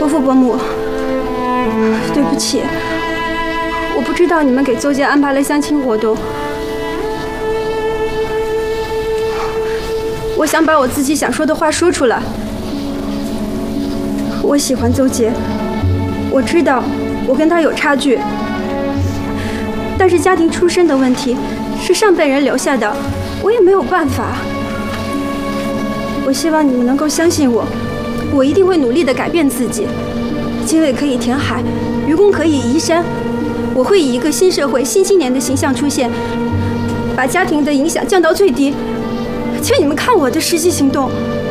伯父伯母，对不起，我不知道你们给邹家安排了相亲活动。我想把我自己想说的话说出来。我喜欢邹杰，我知道我跟他有差距，但是家庭出身的问题是上辈人留下的，我也没有办法。我希望你们能够相信我，我一定会努力地改变自己。经纬可以填海，愚公可以移山，我会以一个新社会、新青年的形象出现，把家庭的影响降到最低。请你们看我的实际行动。